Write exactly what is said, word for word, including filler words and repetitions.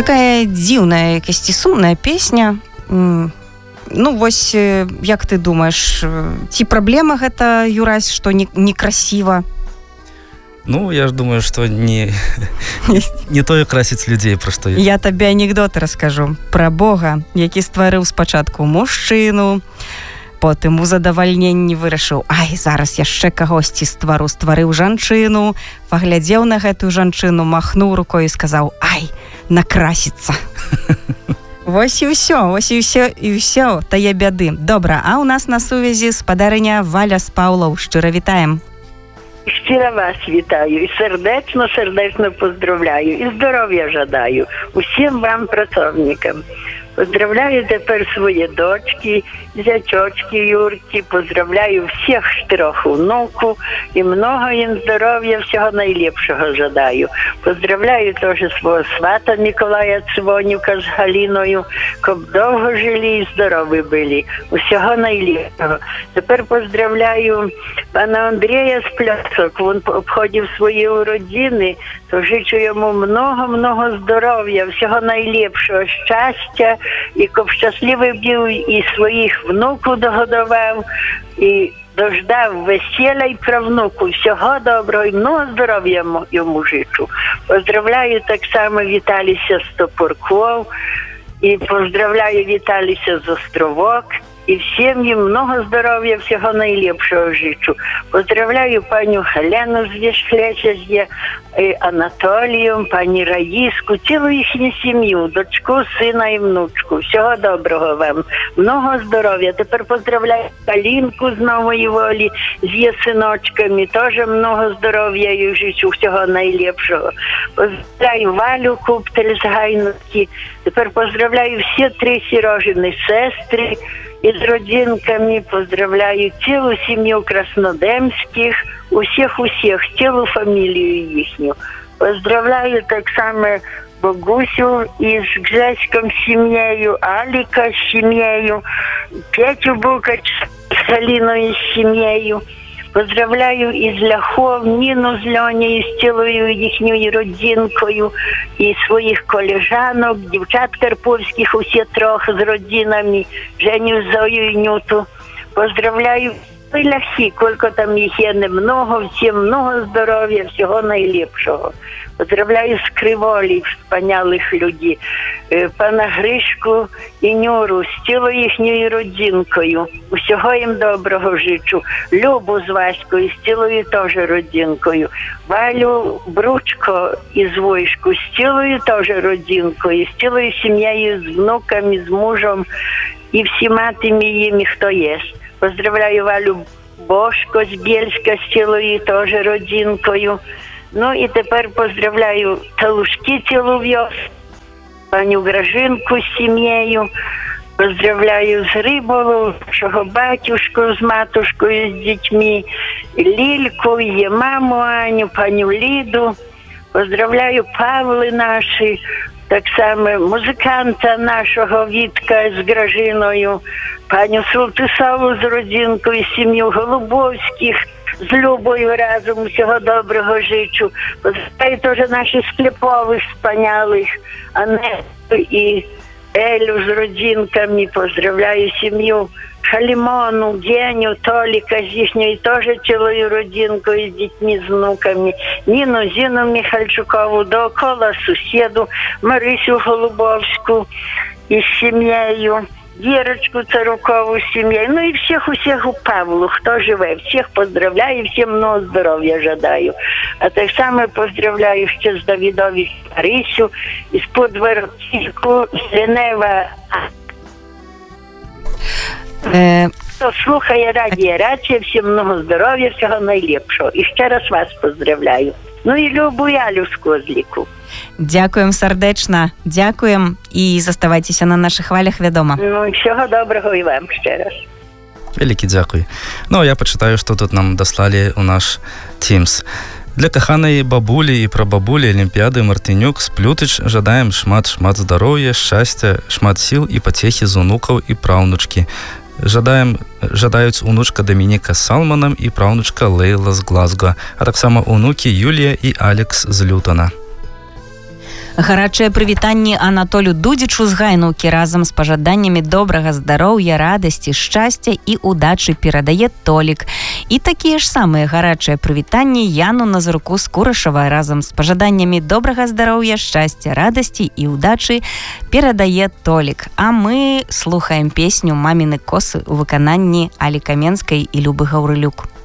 Такая дзіўная, якасьці сумная песня. Ну, вось, як ты думаеш, ці праблема гэта, Юрась, што не, некрасіва? Ну, я ж думаю, што не, не тое красіць людзей, пра што я. Я табе анекдоты раскажу пра Бога, які стварыў спачатку мужчыну, потым у задавальненні вырашыў, ай, зараз яшчэ кагосьці ствару, стварыў жанчыну, паглядзеў на гэтую жанчыну, махнуў рукой і сказаў, ай, накрасіцца. Вось і ўсё, вось і ўсё, і ўсё, тая бяды. Добра, а ў нас на сувязі спадарыня Валя з Паўлаў. Шчыра вітаем. Щиро вас вітаю і сердечно-сердечно поздравляю, і здоров'я жадаю усім вам, працовникам. Поздравляю тепер свої дочки, зятьочки Юрки, поздравляю всіх чотирьох внуку і много їм здоров'я, всього найліпшого жадаю. Поздравляю теж свого свата Миколая Цвонюка з Галіною, щоб довго жили і здорові були. Усього найліпшого. Тепер поздравляю пана Андрія з Плясок, він обходив свої уродини, то жичу йому много-много здоров'я, всього найліпшого, щастя, і щоб щасливий був і своїх внуків догодував, і дождав весілля і правнуку. Всього доброго і много здоров'я йому жичу. Поздравляю так само Віталіся з Топорков, і поздравляю Віталіся з Островок, і всім їм много здоров'я, всього найліпшого жичу. Поздравляю паню Галену з Вішлеча, з Анатолієм, пані Раїску, цілу їхню сім'ю, дочку, сина і внучку. Всього доброго вам, много здоров'я. Тепер поздравляю Калінку з Нової Волі, з її синочками, теж много здоров'я і жичу, всього найліпшого. Поздравляю Валю Куптель з Гайнуки. Тепер поздравляю всі три Сережини сестри, і з родинками поздравляю цілу сім'ю Краснодемських, усіх-усіх, цілу фамілію їхню. Поздравляю так само Богусю із Гжеськом сім'єю, Аліка з сім'єю, Петю Букач з Галіною з сім'єю. Поздравляю із Ляхов, Ніну з Льонією, з цілою їхньою родинкою, і своїх колежанок, дівчат карповських, усі трьох з родинами, Женю, Зою і Нюту. Поздравляю і ляхи, кілько там їх є немного, всім много здоров'я, всього найліпшого. Поздравляю з Криволі, спанялих людей, пана Гришку і Нюру, з цілою їхньою родинкою. Усього їм доброго жичу. Любу з Ваською, з цілою теж родинкою. Валю Бручко із Войшку, з цілою теж родинкою, з цілою сім'єю, з внуками, з мужем і всіма тими їми, хто є. Поздравляю Валю Бошко з Бєльська, з цілою теж родинкою. Ну і тепер поздравляю Талушки цілу в'яз, паню Гражинку з сім'єю, поздравляю з Риболу, нашого батюшку з матушкою, з дітьми, Лільку, її маму Аню, паню Ліду, поздравляю Павли наші, так само музиканта нашого Вітка з Гражиною, паню Султисову з родинкою, сім'ю Голубовських, з Любою разом, всього доброго жичу. Поздравляю теж наших Скліпових, спанялих, Анету і Елю з родинками. Поздравляю сім'ю Халімону, Геню, Толіка з їхньою теж цілою родинкою, з дітьми, з внуками. Ніну, Зіну Михальчукову, доокола сусіду, Марисю Голубовську із сім'єю. Вірочку Царукову з сім'єю, ну і всіх-усіх у Павлу, хто живе, всіх поздравляю, всім много здоров'я жадаю. А так само поздравляю ще з Давідові Марисю, із Подворотівку, з Ленева. Е... Хто слухає радіо Рація, всім много здоров'я, всього найліпшого. І ще раз вас поздравляю. Ну і Любу Ялю з Козліку. Дякуємо сердечно, дякуємо і заставайтеся на наших хвалях, вядома. Ну, всього доброго і вам ще раз. Вялікі дзякуй. Ну, я пачытаю, што тут нам даслалі ў наш Teams. Для каханай бабулі і прабабулі Алімпіяды Мартынюк з Плютыч жадаем шмат-шмат здароўя, шчасця, шмат сіл і пацехі з унукаў і праўнучкі. Жадаем, жадаюць унучка Дамініка з Салманам і праўнучка Лейла з Глазго, а таксама унукі Юлія і Алекс з Лютона. Гарачае прывітанне Анатолю Дудзічу з Гайнуўкі разам з пажаданнямі добрага здароўя, радасці, шчасця і удачы перадае Толік. І такія ж самыя гарачыя прывітанні Яну Назарку з Курашава разам з пажаданнямі добрага здароўя, шчасця, радасці і удачы перадае Толік. А мы слухаем песню «Маміны косы» у выкананні Алі Каменскай і Любы Гаўрылюк.